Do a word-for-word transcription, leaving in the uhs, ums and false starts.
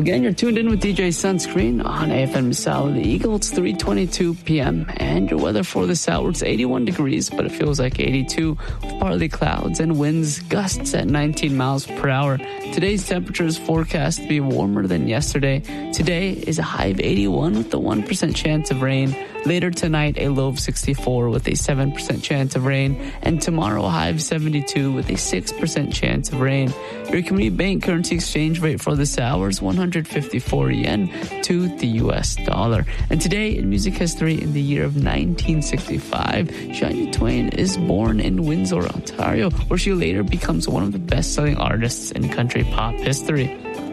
again, you're tuned in with D J Sunscreen on A F M Sound the Eagle. It's three twenty-two p.m. and your weather for this hour, it's eighty-one degrees, but it feels like eighty-two with partly clouds and winds gusts at nineteen miles per hour. Today's temperature is forecast to be warmer than yesterday. Today is a high of eighty-one with a one percent chance of rain. Later tonight, a low of sixty-four with a seven percent chance of rain. And tomorrow, a high of seventy-two with a six percent chance of rain. Your Community Bank currency exchange rate for this hour is one hundred fifty-four yen to the U S dollar. And today in music history, in the year of nineteen sixty-five, Shania Twain is born in Windsor, Ontario, where she later becomes one of the best-selling artists in country pop history.